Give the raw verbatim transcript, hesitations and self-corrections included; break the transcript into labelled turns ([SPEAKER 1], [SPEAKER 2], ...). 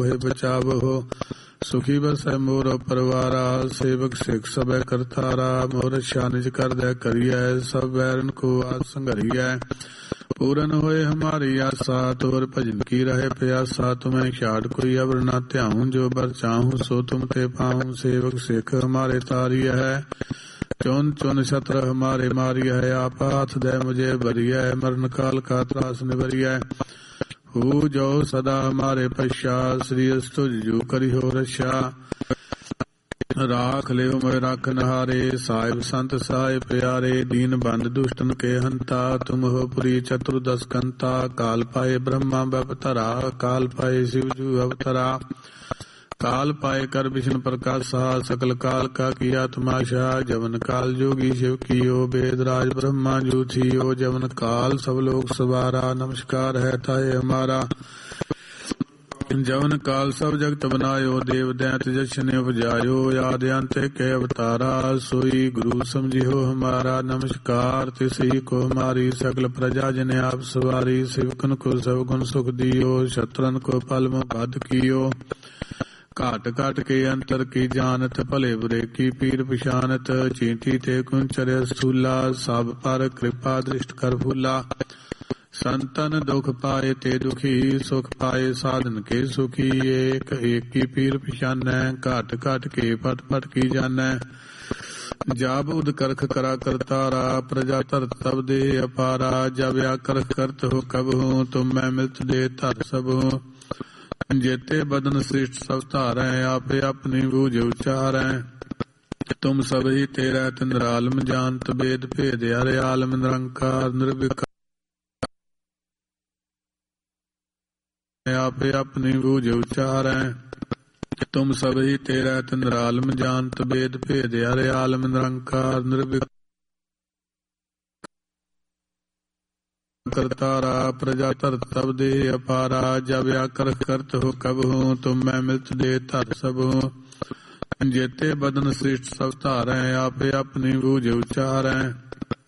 [SPEAKER 1] बचावो। सुखी बसै मोर परवारा, सेवक सिख सबै करतारा। मोर शानिज कर दै करियै, सब बैरन को आस संघरियै। पूरन होए हमारी आशा, तोर भजन की रहे प्यासा। तुम्हें ख्याल कोई अबर न ध्याऊं, जो बर चाहूं सो तुम ते पाऊं। सेवक सिख हमारे तारी है, चुन चुन छत्र हमारे मारी है। आप हाथ दे मुझे बरिया, मरण काल का त्रास निवरिया। हु जो सदा हमारे पश्चा, श्री तुझ जू करी हो रक्षा। राख ले मैं राखन हारे, साहिब संत साहिब प्यारे। दीन बंद दुष्टन के हंता, तुम हो पुरी चतुर्दश कंता। काल पाए ब्रह्मा बपतरा, काल पाए शिव जू अवतरा। काल पाए कर विष्णु प्रकाशा, सकल काल का किया तमाशा। जवन काल जोगी शिव कियो, वेद राज ब्रह्मा जू थियो। जवन काल सब लोग सवारा, नमस्कार है ताए हमारा। जवन काल सब जगत बनायो, देव दैत जश ने उपजायो। आदि अंत के अवतारा, सोई गुरु समझियो हमारा। नमस्कार तिसही को हमारी, सकल प्रजा जन आप सवारी। शिवकन को सब गुण सुख दियो, शत्रन को पल में बध कियो। घाट घाट के अंतर की जानत, भले बुरे की पीर पिशानत। चींटी ते कुंचर स्थूला, सब पर कृपा दृष्ट कर फूला। संतन दुख पाए ते दुखी, सुख पाए साधन के सुखी। एक एक की पीर पिशान, घाट घाट के पट पट की जान। जाब उद करख करा करतारा, प्रजा तर तब दे अपारा। जब या करख करत हो कब हूँ, तुम मैं मिलत दे तर सब हूँ। जेते बदन श्रेष्ठ सब धारै, आपे अपनी बूझ उचारै। तुम सब ही तेरा तिंद्र आलम जानत, वेद भेद हरे आलम निरंकार निर्विकार। आपे अपनी बूझ उचारै। तुम सब ही तेरा तिंद्र आलम जानत, वेद भेद हरे आलम निरंकार निर्विकार। करतारा प्रजा तर तब दे अपारा। जब या करख करत हो कब हूँ, तुम मैं मिलत दे तर सब हूँ। जेते बदन श्रेष्ठ सब धारै, आपे अपनी बूझ उचारै।